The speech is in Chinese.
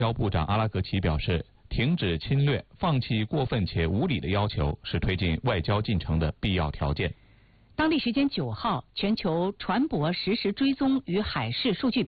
外交部长阿拉格齐表示，停止侵略、放弃过分且无理的要求是推进外交进程的必要条件。 当地时间9号，全球船舶实时追踪与海事数据